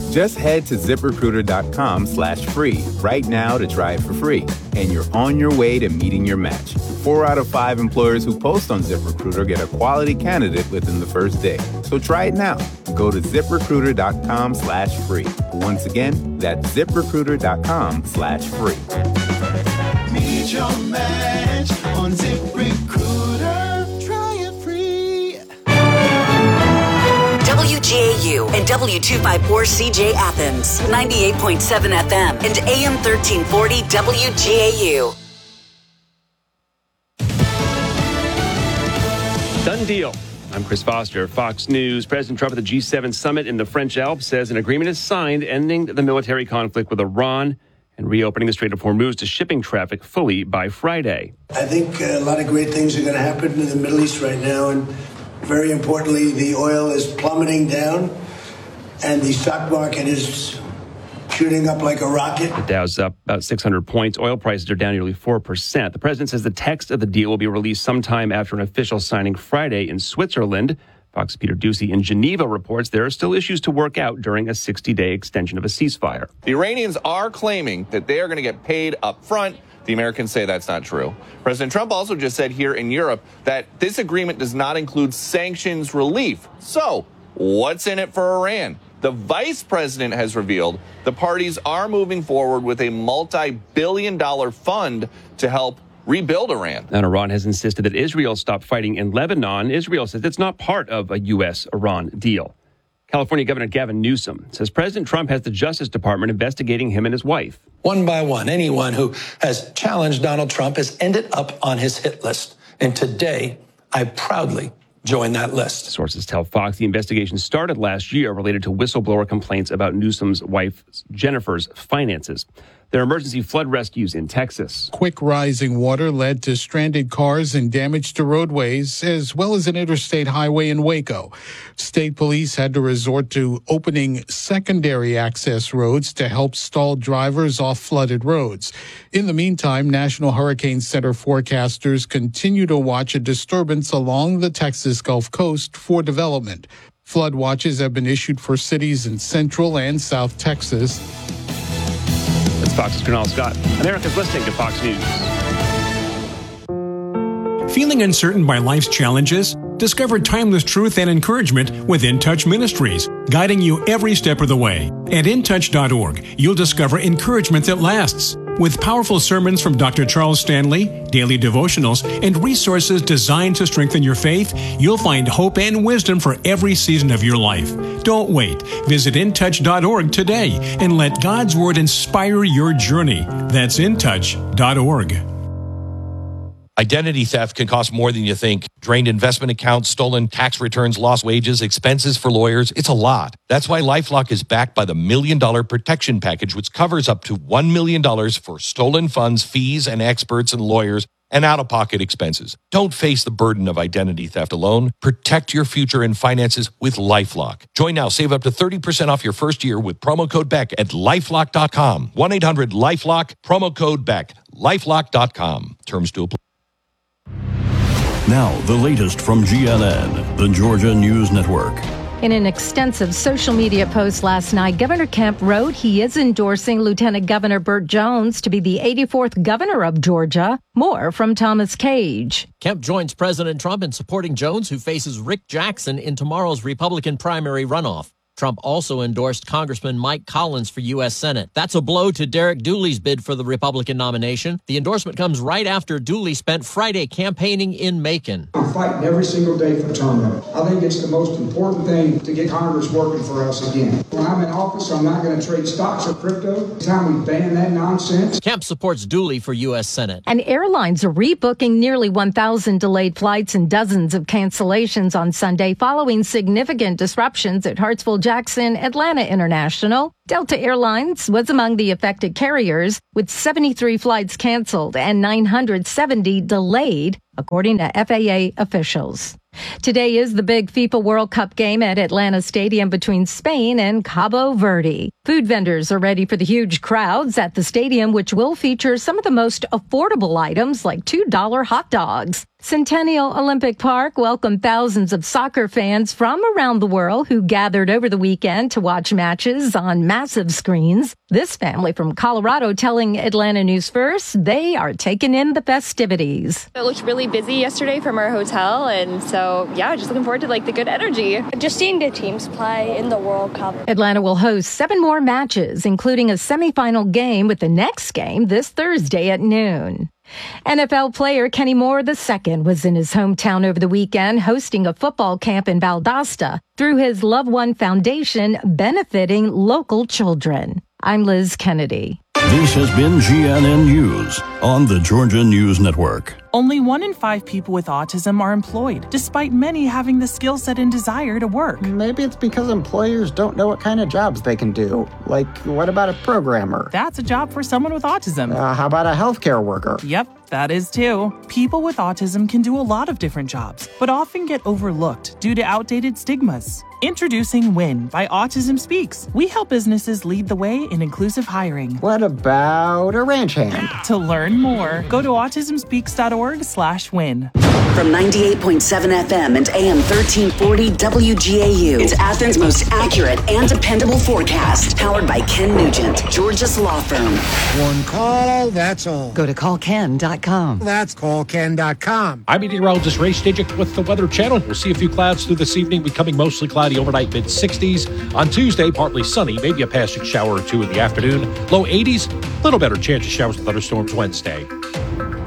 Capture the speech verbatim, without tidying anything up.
Just head to ZipRecruiter.com slash free right now to try it for free, and you're on your way to meeting your match. Four out of five employers who post on ZipRecruiter get a quality candidate within the first day. So try it now. Go to ZipRecruiter.com slash free. Once again, that's ZipRecruiter.com slash free. Meet your match on ZipRecruiter. Try it free. W G A U and W two fifty-four C J Athens, ninety-eight point seven F M and A M thirteen forty W G A U. Done deal. I'm Chris Foster, Fox News. President Trump at the G seven summit in the French Alps says an agreement is signed ending the military conflict with Iran and reopening the Strait of Hormuz to shipping traffic fully by Friday. I think a lot of great things are going to happen in the Middle East right now, and very importantly, the oil is plummeting down and the stock market is shooting up like a rocket. The Dow's up about six hundred points. Oil prices are down nearly four percent. The president says the text of the deal will be released sometime after an official signing Friday in Switzerland. Fox's Peter Doocy in Geneva reports there are still issues to work out during a sixty-day extension of a ceasefire. The Iranians are claiming that they are going to get paid up front. The Americans say that's not true. President Trump also just said here in Europe that this agreement does not include sanctions relief. So, what's in it for Iran? The vice president has revealed the parties are moving forward with a multi-billion dollar fund to help rebuild Iran. And Iran has insisted that Israel stop fighting in Lebanon. Israel says it's not part of a U S Iran deal. California Governor Gavin Newsom says President Trump has the Justice Department investigating him and his wife. One by one, anyone who has challenged Donald Trump has ended up on his hit list. And today, I proudly join that list. Sources tell Fox the investigation started last year related to whistleblower complaints about Newsom's wife Jennifer's finances. There are emergency flood rescues in Texas. Quick rising water led to stranded cars and damage to roadways, as well as an interstate highway in Waco. State police had to resort to opening secondary access roads to help stalled drivers off flooded roads. In the meantime, National Hurricane Center forecasters continue to watch a disturbance along the Texas Gulf Coast for development. Flood watches have been issued for cities in Central and South Texas. That's Fox's Kunal Scott. America's listening to Fox News. Feeling uncertain by life's challenges? Discover timeless truth and encouragement with In Touch Ministries, guiding you every step of the way. At in touch dot org, you'll discover encouragement that lasts. With powerful sermons from Doctor Charles Stanley, daily devotionals, and resources designed to strengthen your faith, you'll find hope and wisdom for every season of your life. Don't wait. Visit in touch dot org today and let God's Word inspire your journey. That's in touch dot org. Identity theft can cost more than you think. Drained investment accounts, stolen tax returns, lost wages, expenses for lawyers. It's a lot. That's why LifeLock is backed by the Million Dollar Protection Package, which covers up to one million dollars for stolen funds, fees, and experts and lawyers, and out-of-pocket expenses. Don't face the burden of identity theft alone. Protect your future and finances with LifeLock. Join now. Save up to thirty percent off your first year with promo code Beck at lifelock dot com. one eight hundred LifeLock, promo code Beck, lifelock dot com. Terms to apply. Now, the latest from G N N, the Georgia News Network. In an extensive social media post last night, Governor Kemp wrote he is endorsing Lieutenant Governor Burt Jones to be the eighty-fourth governor of Georgia. More from Thomas Cage. Kemp joins President Trump in supporting Jones, who faces Rick Jackson in tomorrow's Republican primary runoff. Trump also endorsed Congressman Mike Collins for U S Senate. That's a blow to Derek Dooley's bid for the Republican nomination. The endorsement comes right after Dooley spent Friday campaigning in Macon. I'm fighting every single day for turnout. I think it's the most important thing to get Congress working for us again. When I'm in office, I'm not going to trade stocks or crypto. It's time we ban that nonsense. Kemp supports Dooley for U S Senate. And airlines are rebooking nearly one thousand delayed flights and dozens of cancellations on Sunday following significant disruptions at Hartsfield Jackson Atlanta International. Delta Airlines was among the affected carriers, with seventy-three flights canceled and nine hundred seventy delayed, according to F A A officials. Today is the big FIFA World Cup game at Atlanta Stadium between Spain and Cabo Verde. Food vendors are ready for the huge crowds at the stadium, which will feature some of the most affordable items like two dollar hot dogs. Centennial Olympic Park welcomed thousands of soccer fans from around the world who gathered over the weekend to watch matches on massive screens. This family from Colorado telling Atlanta News First they are taking in the festivities. It looked really busy yesterday from our hotel, and so, yeah, just looking forward to, like, the good energy. Just seeing the teams play in the World Cup. Atlanta will host seven more matches, including a semifinal game with the next game this Thursday at noon. N F L player Kenny Moore the second was in his hometown over the weekend hosting a football camp in Valdosta through his Loved One Foundation benefiting local children. I'm Liz Kennedy. This has been G N N News on the Georgia News Network. Only one in five people with autism are employed, despite many having the skill set and desire to work. Maybe it's because employers don't know what kind of jobs they can do. Like, what about a programmer? That's a job for someone with autism. Uh, how about a healthcare worker? Yep, that is too. People with autism can do a lot of different jobs, but often get overlooked due to outdated stigmas. Introducing WIN by Autism Speaks. We help businesses lead the way in inclusive hiring. What about a ranch hand? To learn more, go to autism speaks dot org slash win. From ninety-eight point seven F M and A M thirteen forty W G A U, it's Athens' most accurate and dependable forecast. Powered by Ken Nugent, Georgia's law firm. One call, that's all. Go to call ken dot com. That's call ken dot com. I'm meteorologist Ray Stidgick with the Weather Channel. We'll see a few clouds through this evening, becoming mostly cloudy overnight, mid sixties. On Tuesday, partly sunny, maybe a passing shower or two in the afternoon. Low eighties, little better chance of showers and thunderstorms Wednesday.